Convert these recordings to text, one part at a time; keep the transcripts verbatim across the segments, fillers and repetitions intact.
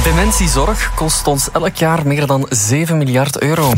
Dementiezorg kost ons elk jaar meer dan zeven miljard euro.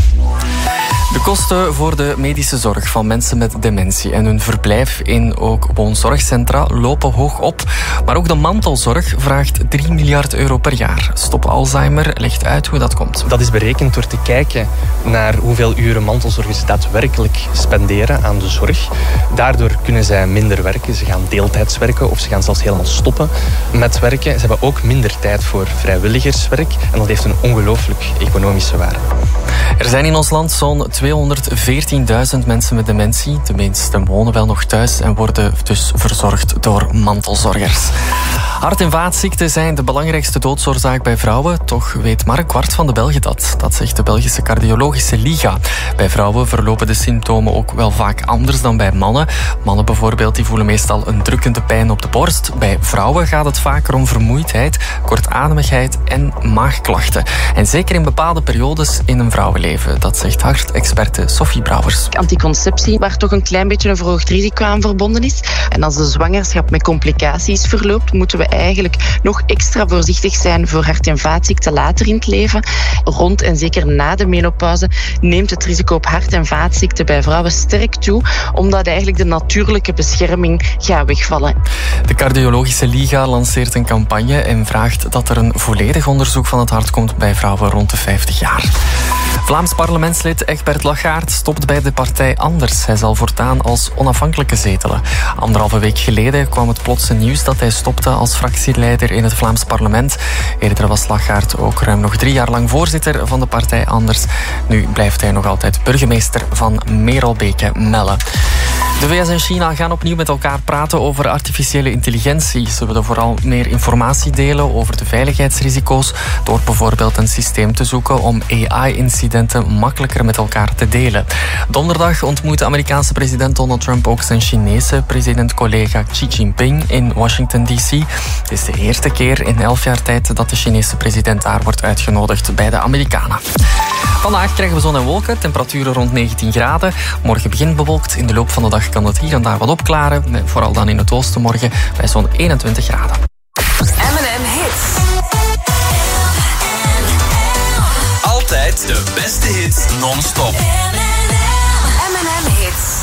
De kosten voor de medische zorg van mensen met dementie en hun verblijf in ook woonzorgcentra lopen hoog op. Maar ook de mantelzorg vraagt drie miljard euro per jaar. Stop Alzheimer legt uit hoe dat komt. Dat is berekend door te kijken naar hoeveel uren mantelzorgers daadwerkelijk spenderen aan de zorg. Daardoor kunnen zij minder werken. Ze gaan deeltijds werken of ze gaan zelfs helemaal stoppen met werken. Ze hebben ook minder tijd voor vrijwilligerswerk en dat heeft een ongelooflijk economische waarde. Er zijn in ons land zo'n tweehonderdveertienduizend mensen met dementie. De meesten wonen wel nog thuis en worden dus verzorgd door mantelzorgers. Hart- en vaatziekten zijn de belangrijkste doodsoorzaak bij vrouwen. Toch weet maar een kwart van de Belgen dat. Dat zegt de Belgische Cardiologische Liga. Bij vrouwen verlopen de symptomen ook wel vaak anders dan bij mannen. Mannen bijvoorbeeld die voelen meestal een drukkende pijn op de borst. Bij vrouwen gaat het vaker om vermoeidheid, kortademigheid en maagklachten. En zeker in bepaalde periodes in een vrouwenleven. Dat zegt hartexperte Sophie Brouwers. Anticonceptie, waar toch een klein beetje een verhoogd risico aan verbonden is. En als de zwangerschap met complicaties verloopt, moeten we eigenlijk nog extra voorzichtig zijn voor hart- en vaatziekten later in het leven. Rond en zeker na de menopauze neemt het risico op hart- en vaatziekten bij vrouwen sterk toe, omdat eigenlijk de natuurlijke bescherming gaat wegvallen. De Cardiologische Liga lanceert een campagne en vraagt dat er een volledig onderzoek van het hart komt bij vrouwen rond de vijftig jaar. Vlaams parlementslid Egbert Lachaert stopt bij de partij Anders. Hij zal voortaan als onafhankelijke zetelen. Anderhalve week geleden kwam het plotse nieuws dat hij stopte als fractieleider in het Vlaams parlement. Eerder was Lachaert ook ruim nog drie jaar lang voorzitter van de partij Anders. Nu blijft hij nog altijd burgemeester van Merelbeke-Melle. De V S en China gaan opnieuw met elkaar praten over artificiële intelligentie. Ze willen vooral meer informatie delen over de veiligheidsrisico's door bijvoorbeeld een systeem te zoeken om A I-incidenten makkelijker met elkaar te delen. Donderdag ontmoet de Amerikaanse president Donald Trump ook zijn Chinese president-collega Xi Jinping in Washington D C. Het is de eerste keer in elf jaar tijd dat de Chinese president daar wordt uitgenodigd bij de Amerikanen. Vandaag krijgen we zon en wolken, temperaturen rond negentien graden. Morgen begint bewolkt, in de loop van de dag kan het hier en daar wat opklaren. Vooral dan in het oosten morgen bij zo'n eenentwintig graden. M en M Hits. Altijd de beste hits non-stop. M en M Hits.